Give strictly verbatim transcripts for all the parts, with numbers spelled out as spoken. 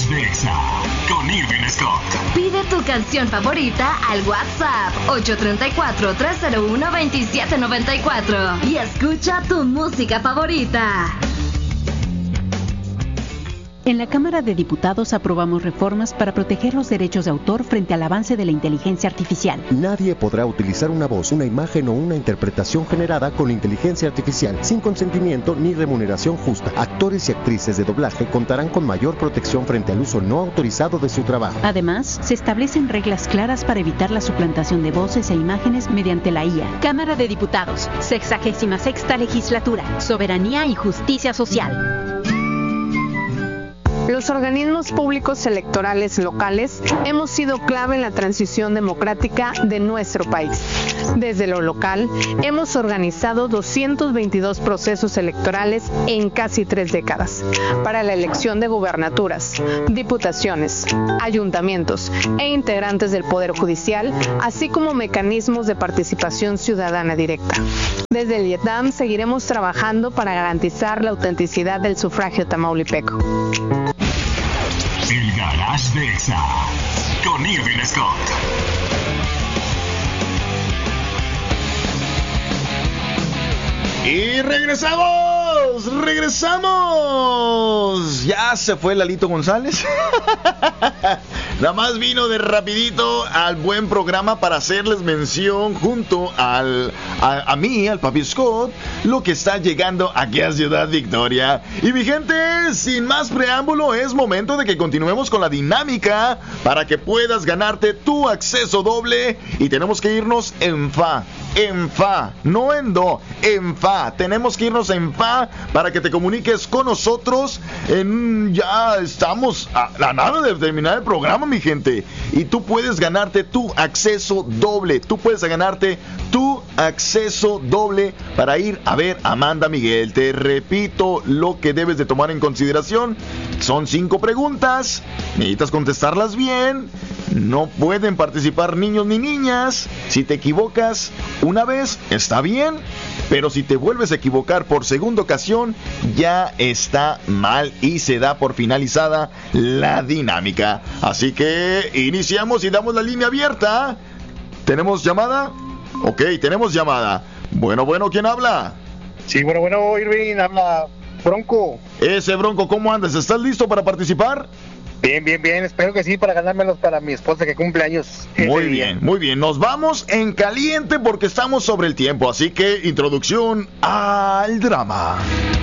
Garage de Exa con Irving Scott. Pide tu canción favorita al WhatsApp ocho tres cuatro, tres cero uno, dos siete nueve cuatro y escucha tu música favorita. En la Cámara de Diputados aprobamos reformas para proteger los derechos de autor frente al avance de la inteligencia artificial. Nadie podrá utilizar una voz, una imagen o una interpretación generada con inteligencia artificial sin consentimiento ni remuneración justa. Actores y actrices de doblaje contarán con mayor protección frente al uso no autorizado de su trabajo. Además, se establecen reglas claras para evitar la suplantación de voces e imágenes mediante la I A. Cámara de Diputados, sexagésima sexta legislatura, soberanía y justicia social. Los organismos públicos electorales locales hemos sido clave en la transición democrática de nuestro país. Desde lo local, hemos organizado doscientos veintidós procesos electorales en casi tres décadas para la elección de gubernaturas, diputaciones, ayuntamientos e integrantes del Poder Judicial, así como mecanismos de participación ciudadana directa. Desde el IETAM seguiremos trabajando para garantizar la autenticidad del sufragio tamaulipeco. El Garage de Exa con Irving Scott. Y regresamos, regresamos. Ya se fue Lalito González. Nada más vino de rapidito al buen programa para hacerles mención junto al, a, a mí, al Papi Scott, lo que está llegando aquí a Ciudad Victoria. Y mi gente, sin más preámbulo, es momento de que continuemos con la dinámica para que puedas ganarte tu acceso doble. Y tenemos que irnos en fa, en fa, no en do, en fa. Tenemos que irnos en fa para que te comuniques con nosotros. En, ya estamos a, a nada de terminar el programa, mi gente. Y tú puedes ganarte tu acceso doble. Tú puedes ganarte tu acceso doble para ir a ver a Amanda Miguel. Te repito lo que debes de tomar en consideración. Son cinco preguntas. Necesitas contestarlas bien. No pueden participar niños ni niñas. Si te equivocas una vez, está bien. Pero si te vuelves a equivocar por segunda ocasión, ya está mal y se da por finalizada la dinámica. Así que iniciamos y damos la línea abierta. ¿Tenemos llamada? Ok, tenemos llamada. Bueno, bueno, ¿quién habla? Sí, bueno, bueno, Irving, habla Bronco. Ese Bronco, ¿cómo andas? ¿Estás listo para participar? Bien, bien, bien, espero que sí, para ganármelos para mi esposa que cumple años. Muy bien, muy bien, nos vamos en caliente porque estamos sobre el tiempo, así que introducción al drama.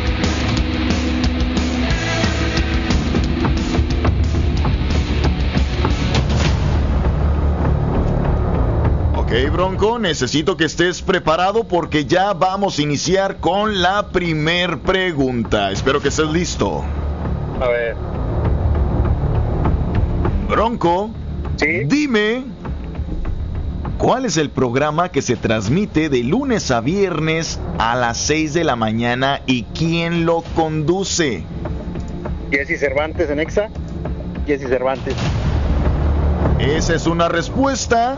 Ok, Bronco, necesito que estés preparado porque ya vamos a iniciar con la primer pregunta. Espero que estés listo. A ver. Bronco, ¿sí? Dime, ¿cuál es el programa que se transmite de lunes a viernes a las seis de la mañana y quién lo conduce? Jesse Cervantes en Exa. Jesse Cervantes. Esa es una respuesta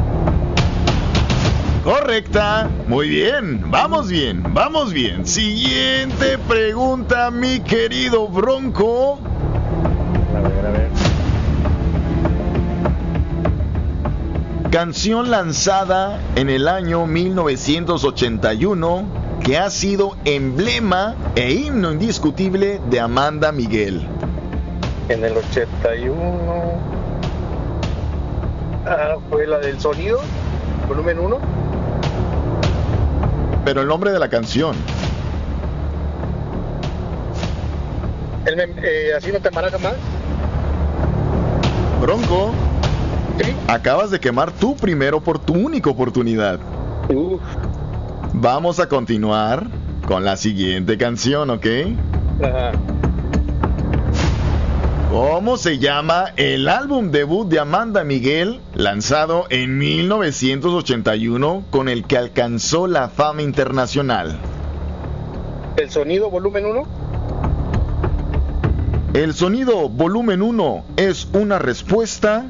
correcta. Muy bien, vamos bien, vamos bien. Siguiente pregunta, mi querido Bronco. A ver, a ver. Canción lanzada en el año mil novecientos ochenta y uno que ha sido emblema e himno indiscutible de Amanda Miguel. En el ochenta y uno ah, fue la del Sonido, volumen uno. Pero el nombre de la canción. El, eh, Así no te amarás jamás. Bronco. ¿Sí? Acabas de quemar tu primera por tu única oportunidad. Uf. Vamos a continuar con la siguiente canción, ¿ok? Ajá. ¿Cómo se llama el álbum debut de Amanda Miguel, lanzado en mil novecientos ochenta y uno, con el que alcanzó la fama internacional? ¿El Sonido, volumen uno? El Sonido, volumen uno, es una respuesta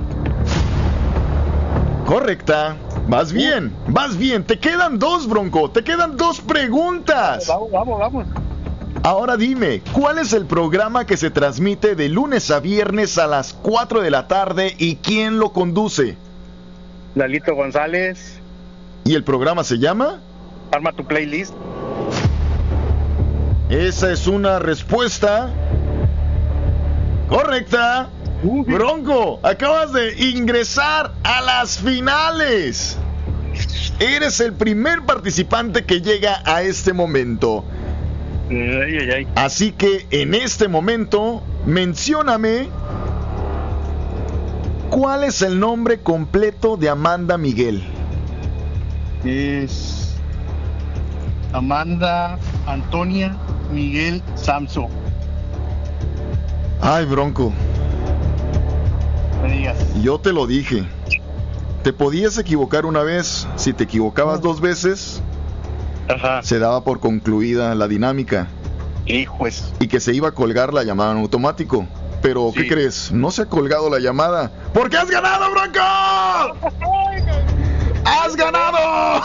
correcta. Vas bien, vas bien. Te quedan dos, Bronco. Te quedan dos preguntas. Vamos, vamos, vamos. Ahora dime, ¿cuál es el programa que se transmite de lunes a viernes a las cuatro de la tarde y quién lo conduce? Lalito González. ¿Y el programa se llama? Arma tu playlist. Esa es una respuesta correcta. Uh, Bronco, acabas de ingresar a las finales. Eres el primer participante que llega a este momento. Ay, ay, ay. Así que en este momento, mencióname cuál es el nombre completo de Amanda Miguel. Es Amanda Antonia Miguel Samso. Ay, Bronco. Me digas. Yo te lo dije. Te podías equivocar una vez. Si te equivocabas dos veces, Ajá. se daba por concluida la dinámica. Hijos. Y que se iba a colgar la llamada en automático. Pero, sí. ¿Qué crees? No se ha colgado la llamada. ¡Porque has ganado, Bronco! ¡Has ganado!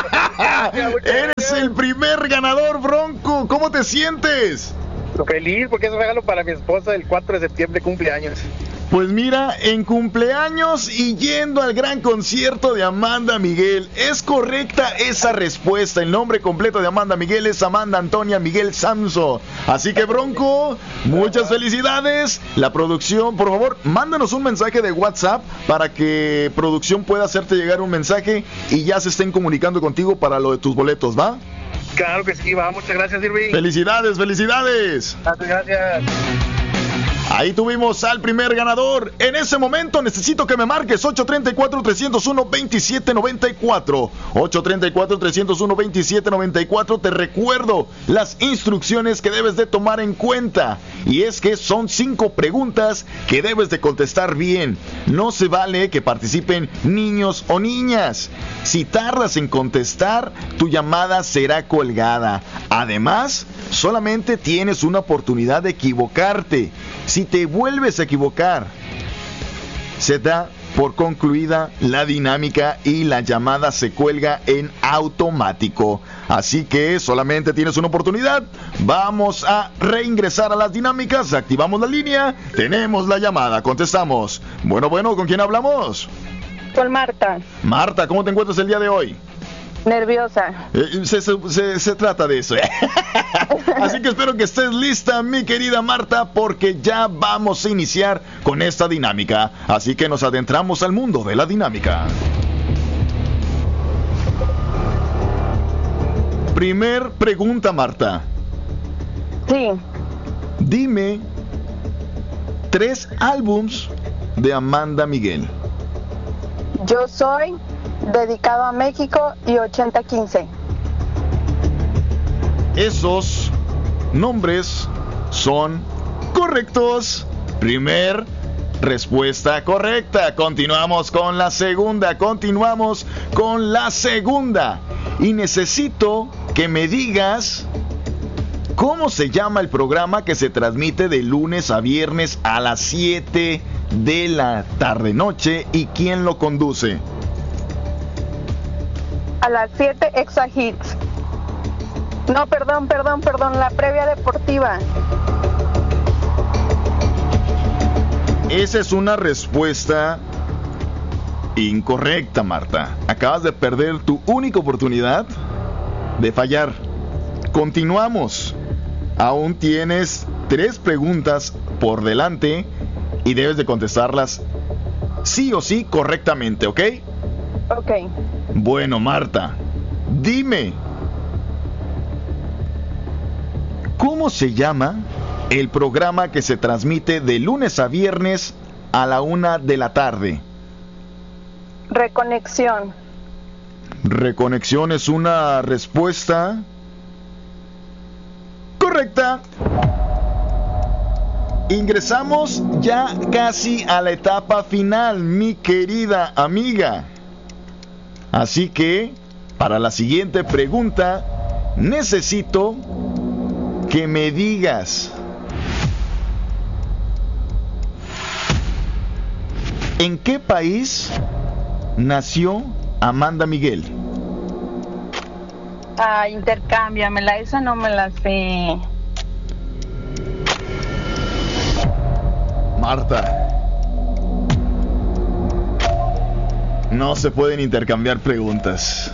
Eres el primer ganador, Bronco. ¿Cómo te sientes? Feliz porque es un regalo para mi esposa el cuatro de septiembre, cumpleaños. Pues mira, en cumpleaños y yendo al gran concierto de Amanda Miguel. Es correcta esa respuesta. El nombre completo de Amanda Miguel es Amanda Antonia Miguel Samso. Así que, Bronco, muchas felicidades. La producción, por favor, mándanos un mensaje de WhatsApp para que producción pueda hacerte llegar un mensaje y ya se estén comunicando contigo para lo de tus boletos, ¿va? Claro que sí, va. Muchas gracias, Irving. Felicidades, felicidades. Gracias, gracias. Ahí tuvimos al primer ganador. En ese momento necesito que me marques ocho tres cuatro, tres cero uno, dos siete nueve cuatro. ocho tres cuatro, tres cero uno, dos siete nueve cuatro. Te recuerdo las instrucciones que debes de tomar en cuenta. Y es que son cinco preguntas que debes de contestar bien. No se vale que participen niños o niñas. Si tardas en contestar, tu llamada será colgada. Además, solamente tienes una oportunidad de equivocarte. Si te vuelves a equivocar, se da por concluida la dinámica y la llamada se cuelga en automático. Así que solamente tienes una oportunidad. Vamos a reingresar a las dinámicas. Activamos la línea. Tenemos la llamada. Contestamos. Bueno, bueno, ¿con quién hablamos? Con Marta. Marta, ¿cómo te encuentras el día de hoy? Nerviosa. Eh, se, se, se, se trata de eso. Así que espero que estés lista, mi querida Marta, porque ya vamos a iniciar con esta dinámica. Así que nos adentramos al mundo de la dinámica. Primer pregunta, Marta. Sí. Dime tres álbums de Amanda Miguel. Yo soy Dedicado a México y ochenta quince. Esos nombres son correctos. Primer respuesta correcta. Continuamos con la segunda. Continuamos con la segunda. Y necesito que me digas cómo se llama el programa que se transmite de lunes a viernes a las siete de la tarde-noche y quién lo conduce. A las siete, Exa Hits. No, perdón, perdón, perdón, la previa deportiva. Esa es una respuesta incorrecta, Marta. Acabas de perder tu única oportunidad de fallar. Continuamos. Aún tienes tres preguntas por delante y debes de contestarlas sí o sí correctamente, ¿ok? Ok. Bueno, Marta, dime, ¿cómo se llama el programa que se transmite de lunes a viernes a la una de la tarde? Reconexión. Reconexión es una respuesta correcta. Ingresamos ya casi a la etapa final, mi querida amiga. Así que, para la siguiente pregunta, necesito que me digas ¿en qué país nació Amanda Miguel? Ah, intercámbiamela, esa no me la sé. Marta. No se pueden intercambiar preguntas.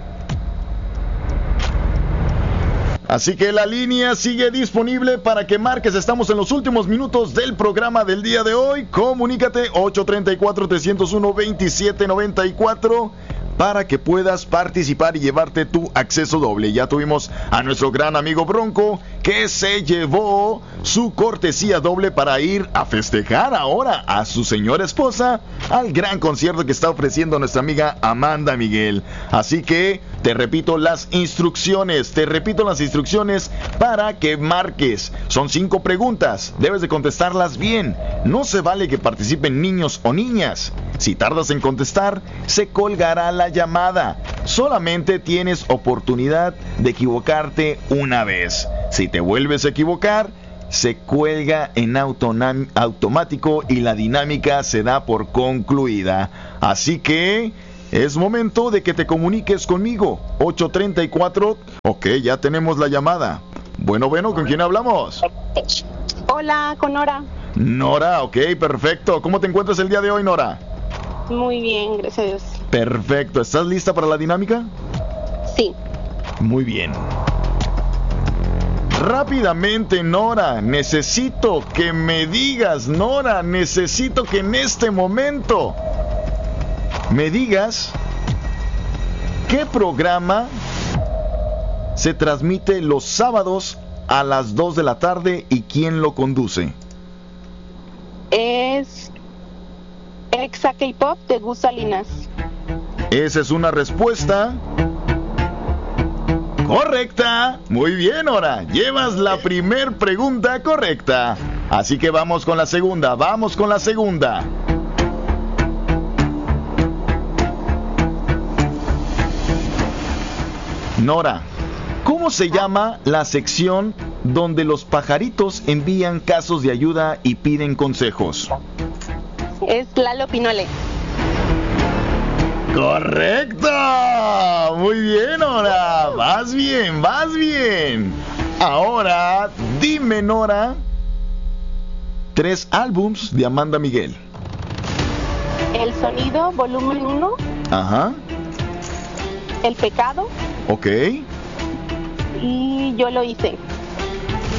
Así que la línea sigue disponible para que marques. Estamos en los últimos minutos del programa del día de hoy. Comunícate ocho tres cuatro, tres cero uno, dos siete nueve cuatro para que puedas participar y llevarte tu acceso doble. Ya tuvimos a nuestro gran amigo Bronco, que se llevó su cortesía doble para ir a festejar ahora a su señora esposa al gran concierto que está ofreciendo nuestra amiga Amanda Miguel. Así que te repito las instrucciones, te repito las instrucciones para que marques. Son cinco preguntas, debes de contestarlas bien. No se vale que participen niños o niñas. Si tardas en contestar, se colgará la llamada. Solamente tienes oportunidad de equivocarte una vez. Si te vuelves a equivocar, se cuelga en autonam- automático y la dinámica se da por concluida. Así que es momento de que te comuniques conmigo. ocho tres cuatro. Ok, ya tenemos la llamada. Bueno, bueno, ¿con quién hablamos? Hola, con Nora. Nora, ok, perfecto. ¿Cómo te encuentras el día de hoy, Nora? Muy bien, gracias a Dios. Perfecto. ¿Estás lista para la dinámica? Sí. Muy bien. Rápidamente, Nora, necesito que me digas, Nora, necesito que en este momento me digas qué programa se transmite los sábados a las dos de la tarde y quién lo conduce. Es Exa K-Pop de Gus Salinas. Esa es una respuesta correcta. Muy bien, Nora. Llevas la primer pregunta correcta. Así que vamos con la segunda. Vamos con la segunda. Nora, ¿cómo se llama la sección donde los pajaritos envían casos de ayuda y piden consejos? Es Lalo Pinole. ¡Correcto! Muy bien, Nora. Vas bien, vas bien. Ahora, dime, Nora, tres álbums de Amanda Miguel. El Sonido, volumen uno. Ajá. El Pecado. Ok. Y Yo lo hice.